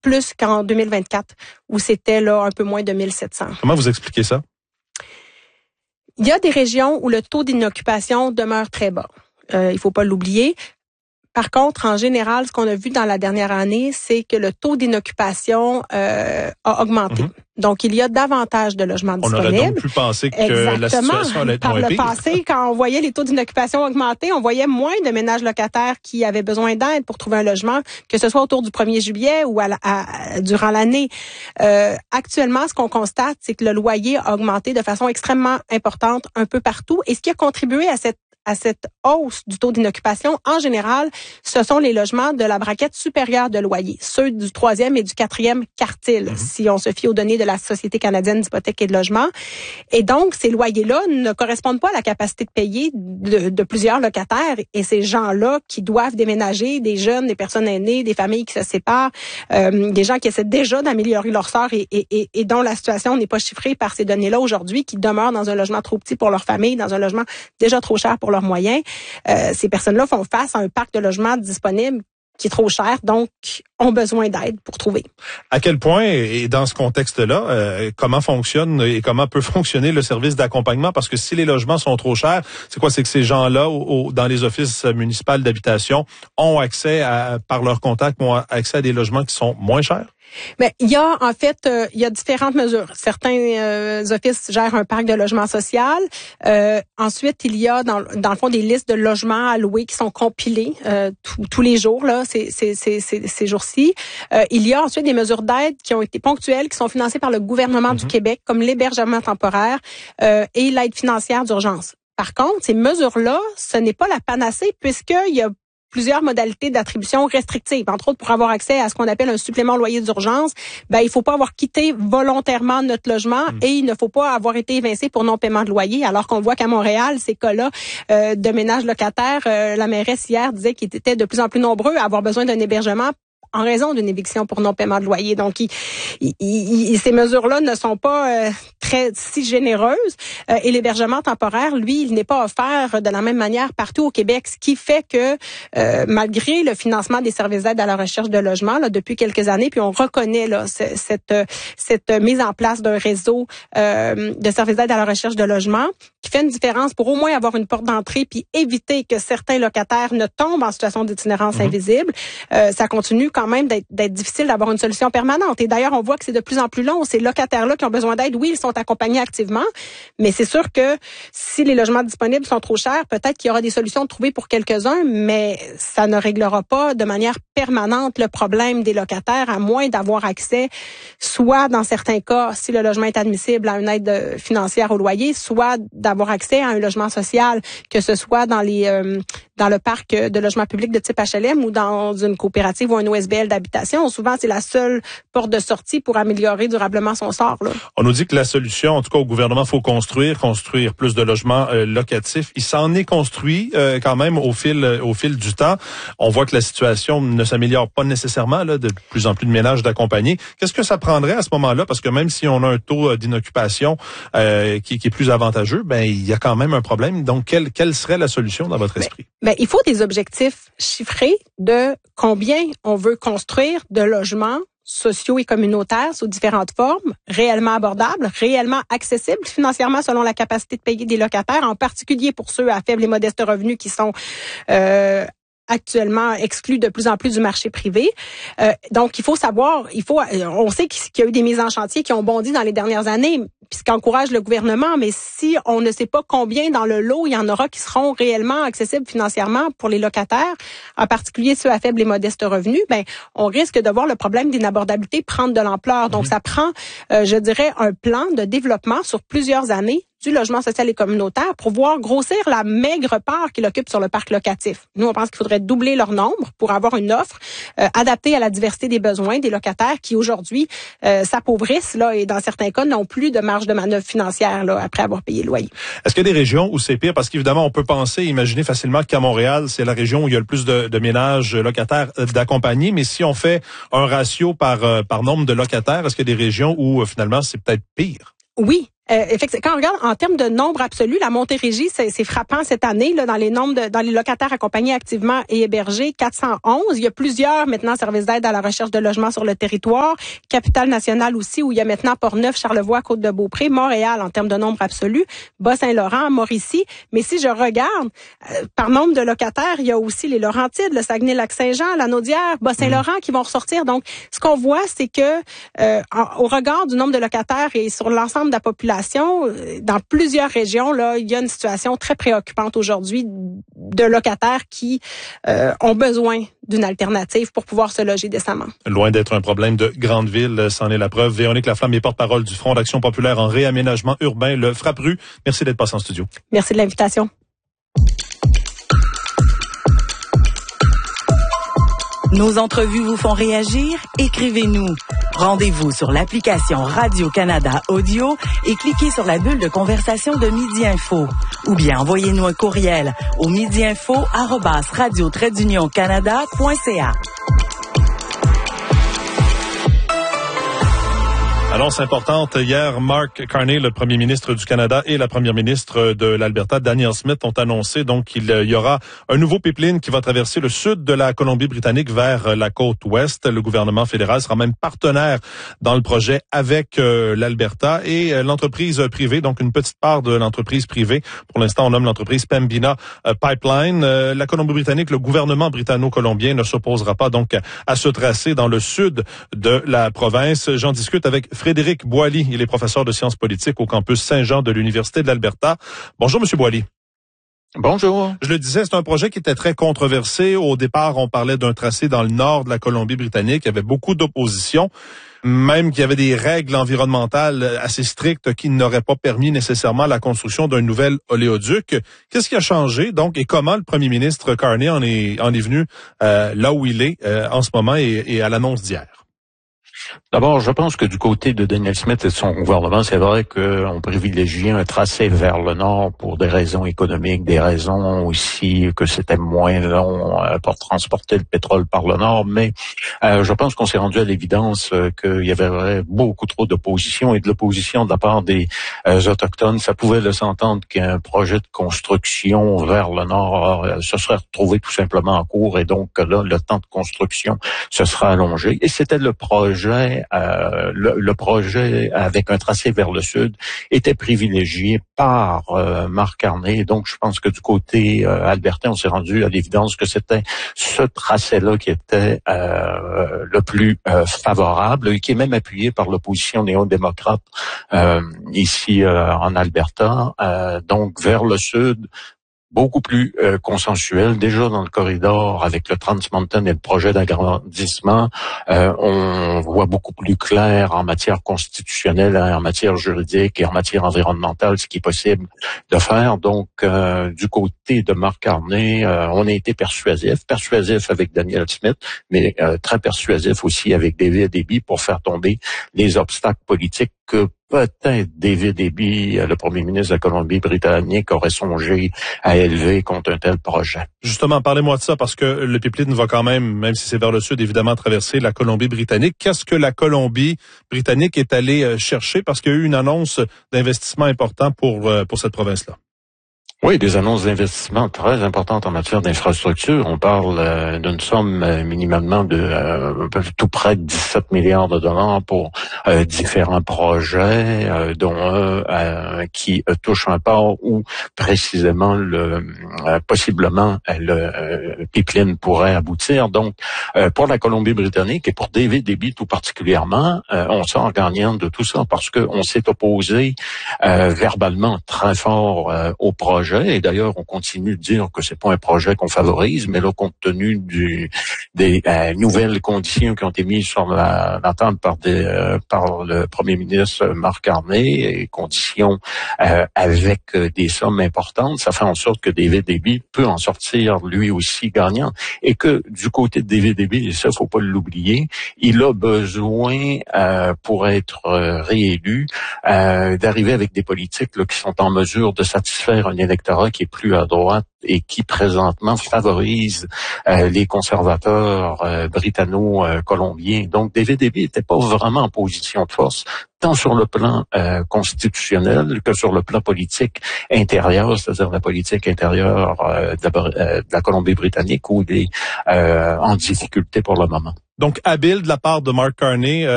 plus qu'en 2024, où c'était là un peu moins de 1700. Comment vous expliquez ça? Il y a des régions où le taux d'inoccupation demeure très bas. Il faut pas l'oublier. Par contre, en général, ce qu'on a vu dans la dernière année, c'est que le taux d'inoccupation a augmenté. Donc, il y a davantage de logements disponibles. On aurait donc pu penser que la situation allait être moins pire. Par le passé, quand on voyait les taux d'inoccupation augmenter, on voyait moins de ménages locataires qui avaient besoin d'aide pour trouver un logement, que ce soit autour du 1er juillet ou durant l'année. Actuellement, ce qu'on constate, c'est que le loyer a augmenté de façon extrêmement importante un peu partout. Et ce qui a contribué à cette hausse du taux d'inoccupation, en général, ce sont les logements de la braquette supérieure de loyer, ceux du 3e et du 4e quartile, si on se fie aux données de la Société canadienne d'hypothèques et de logement. Et donc, ces loyers-là ne correspondent pas à la capacité de payer de plusieurs locataires. Et ces gens-là qui doivent déménager, des jeunes, des personnes aînées, des familles qui se séparent, des gens qui essaient déjà d'améliorer leur sort et dont la situation n'est pas chiffrée par ces données-là aujourd'hui, qui demeurent dans un logement trop petit pour leur famille, dans un logement déjà trop cher pour leurs moyens. Ces personnes-là font face à un parc de logements disponible qui est trop cher, donc ont besoin d'aide pour trouver. À quel point, et dans ce contexte-là, comment fonctionne et comment peut fonctionner le service d'accompagnement? Parce que si les logements sont trop chers, c'est quoi? C'est que ces gens-là, dans les offices municipaux d'habitation, ont accès par leurs contacts, ont accès à des logements qui sont moins chers? Mais il y a en fait différentes mesures. Certains offices gèrent un parc de logement social. Ensuite, il y a dans le fond des listes de logements à louer qui sont compilées tous les jours là, ces jours-ci. Il y a ensuite des mesures d'aide qui ont été ponctuelles, qui sont financées par le gouvernement du Québec, comme l'hébergement temporaire et l'aide financière d'urgence. Par contre, ces mesures-là, ce n'est pas la panacée puisqu'il y a plusieurs modalités d'attribution restrictives. Entre autres, pour avoir accès à ce qu'on appelle un supplément loyer d'urgence, il faut pas avoir quitté volontairement notre logement et il ne faut pas avoir été évincé pour non-paiement de loyer. Alors qu'on voit qu'à Montréal, ces cas-là de ménages locataires, la mairesse hier disait qu'ils étaient de plus en plus nombreux à avoir besoin d'un hébergement en raison d'une éviction pour non-paiement de loyer. Donc, ces mesures-là ne sont pas si généreuses. Et l'hébergement temporaire, lui, il n'est pas offert de la même manière partout au Québec, ce qui fait que malgré le financement des services d'aide à la recherche de logement là, depuis quelques années, puis on reconnaît là cette mise en place d'un réseau de services d'aide à la recherche de logement qui fait une différence pour au moins avoir une porte d'entrée puis éviter que certains locataires ne tombent en situation d'itinérance invisible. Ça continue quand même d'être difficile d'avoir une solution permanente. Et d'ailleurs, on voit que c'est de plus en plus long. Ces locataires-là qui ont besoin d'aide, oui, ils sont accompagnés activement, mais c'est sûr que si les logements disponibles sont trop chers, peut-être qu'il y aura des solutions de trouver pour quelques-uns, mais ça ne réglera pas de manière permanente le problème des locataires, à moins d'avoir accès, soit dans certains cas, si le logement est admissible, à une aide financière au loyer, soit d'avoir accès à un logement social, que ce soit dans le parc de logements publics de type HLM ou dans une coopérative ou un OSBL d'habitation. Souvent, c'est la seule porte de sortie pour améliorer durablement son sort. Là. On nous dit que la solution, en tout cas au gouvernement, faut construire plus de logements locatifs. Il s'en est construit quand même au fil du temps. On voit que la situation ne s'améliore pas nécessairement, là, de plus en plus de ménages d'accompagnés. Qu'est-ce que ça prendrait à ce moment-là? Parce que même si on a un taux d'inoccupation qui est plus avantageux, il y a quand même un problème. Donc, quelle serait la solution dans votre esprit? Il faut des objectifs chiffrés de combien on veut construire de logements sociaux et communautaires sous différentes formes, réellement abordables, réellement accessibles financièrement selon la capacité de payer des locataires, en particulier pour ceux à faible et modeste revenu qui sont actuellement exclus de plus en plus du marché privé. Donc, il faut savoir, on sait qu'il y a eu des mises en chantier qui ont bondi dans les dernières années, puis ce qu'encourage le gouvernement, mais si on ne sait pas combien dans le lot il y en aura qui seront réellement accessibles financièrement pour les locataires, en particulier ceux à faible et modeste revenu, on risque de voir le problème d'inabordabilité prendre de l'ampleur. Donc, ça prend, je dirais, un plan de développement sur plusieurs années du logement social et communautaire pour voir grossir la maigre part qu'il occupe sur le parc locatif. Nous, on pense qu'il faudrait doubler leur nombre pour avoir une offre adaptée à la diversité des besoins des locataires qui, aujourd'hui, s'appauvrissent là, et dans certains cas, n'ont plus de marge de manœuvre financière là, après avoir payé le loyer. Est-ce qu'il y a des régions où c'est pire? Parce qu'évidemment, on peut imaginer facilement qu'à Montréal, c'est la région où il y a le plus de ménages locataires d'accompagnés. Mais si on fait un ratio par nombre de locataires, est-ce qu'il y a des régions où finalement c'est peut-être pire? Oui. Effectivement, quand on regarde en termes de nombre absolu, la Montérégie, c'est frappant cette année là, dans les locataires accompagnés activement et hébergés, 411. Il y a plusieurs maintenant services d'aide à la recherche de logements sur le territoire. Capitale-Nationale aussi, où il y a maintenant Portneuf, Charlevoix, Côte-de-Beaupré, Montréal en termes de nombre absolu, Bas-Saint-Laurent, Mauricie. Mais si je regarde par nombre de locataires, il y a aussi les Laurentides, le Saguenay-Lac-Saint-Jean, la Naudière, Bas-Saint-Laurent qui vont ressortir. Donc, ce qu'on voit, c'est que au regard du nombre de locataires et sur l'ensemble de la population, dans plusieurs régions, là, il y a une situation très préoccupante aujourd'hui de locataires qui ont besoin d'une alternative pour pouvoir se loger décemment. Loin d'être un problème de grande ville, c'en est la preuve. Véronique Laflamme est porte-parole du Front d'Action populaire en réaménagement urbain, le Frappru. Merci d'être passé en studio. Merci de l'invitation. Nos entrevues vous font réagir? Écrivez-nous. Rendez-vous sur l'application Radio-Canada Audio et cliquez sur la bulle de conversation de Midi Info. Ou bien envoyez-nous un courriel au midiinfo@radio-canada.ca. Annonce importante. Hier, Mark Carney, le premier ministre du Canada, et la première ministre de l'Alberta, Danielle Smith, ont annoncé donc qu'il y aura un nouveau pipeline qui va traverser le sud de la Colombie-Britannique vers la côte ouest. Le gouvernement fédéral sera même partenaire dans le projet avec l'Alberta et l'entreprise privée, donc une petite part de l'entreprise privée. Pour l'instant, on nomme l'entreprise Pembina Pipeline. La Colombie-Britannique, le gouvernement britanno-colombien ne s'opposera pas donc à ce tracé dans le sud de la province. J'en discute avec Frédéric Boily, il est professeur de sciences politiques au campus Saint-Jean de l'Université de l'Alberta. Bonjour, Monsieur Boily. Bonjour. Je le disais, c'est un projet qui était très controversé. Au départ, on parlait d'un tracé dans le nord de la Colombie-Britannique. Il y avait beaucoup d'opposition, même qu'il y avait des règles environnementales assez strictes qui n'auraient pas permis nécessairement la construction d'un nouvel oléoduc. Qu'est-ce qui a changé, donc, et comment le premier ministre Carney en est venu là où il est en ce moment et à l'annonce d'hier? D'abord, je pense que du côté de Danielle Smith et de son gouvernement, c'est vrai qu'on privilégiait un tracé vers le nord pour des raisons économiques, des raisons aussi que c'était moins long pour transporter le pétrole par le nord, mais je pense qu'on s'est rendu à l'évidence qu'il y avait beaucoup trop d'opposition et de l'opposition de la part des Autochtones. Ça pouvait laisser entendre qu'un projet de construction vers le nord se serait retrouvé tout simplement en cours et donc là, le temps de construction se sera allongé. Et c'était le projet le projet avec un tracé vers le sud était privilégié par Mark Carney. Donc, je pense que du côté albertain, on s'est rendu à l'évidence que c'était ce tracé-là qui était le plus favorable et qui est même appuyé par l'opposition néo-démocrate ici en Alberta. Donc, vers le sud, beaucoup plus consensuel. Déjà dans le corridor avec le Trans Mountain et le projet d'agrandissement, on voit beaucoup plus clair en matière constitutionnelle, en matière juridique et en matière environnementale ce qui est possible de faire. Donc, du côté de Mark Carney, on a été persuasif avec Danielle Smith, mais très persuasif aussi avec David Eby pour faire tomber les obstacles politiques que peut-être David Eby, le premier ministre de la Colombie-Britannique, aurait songé à élever contre un tel projet. Justement, parlez-moi de ça, parce que le pipeline va quand même si c'est vers le sud, évidemment, traverser la Colombie-Britannique. Qu'est-ce que la Colombie-Britannique est allée chercher? Parce qu'il y a eu une annonce d'investissement important pour cette province-là. Oui, des annonces d'investissement très importantes en matière d'infrastructure. On parle d'une somme minimalement de tout près de 17 milliards de dollars pour différents projets, dont un qui touche un port où précisément possiblement le pipeline pourrait aboutir. Donc, pour la Colombie-Britannique et pour David Eby tout particulièrement, on sort gagnant de tout ça parce qu'on s'est opposé verbalement très fort au projet. Et d'ailleurs, on continue de dire que c'est pas un projet qu'on favorise, mais là, compte tenu des nouvelles conditions qui ont été mises sur la table par le premier ministre Mark Carney, et conditions avec des sommes importantes, ça fait en sorte que David Eby peut en sortir lui aussi gagnant. Et que du côté de David Eby, et ça, faut pas l'oublier, il a besoin, pour être réélu, d'arriver avec des politiques là, qui sont en mesure de satisfaire un électorat électorat qui est plus à droite et qui présentement favorise les conservateurs britanno-colombiens. Donc, David Eby n'était pas vraiment en position de force, tant sur le plan constitutionnel que sur le plan politique intérieur, c'est-à-dire la politique intérieure de la Colombie-Britannique, où il est en difficulté pour le moment. Donc, habile de la part de Mark Carney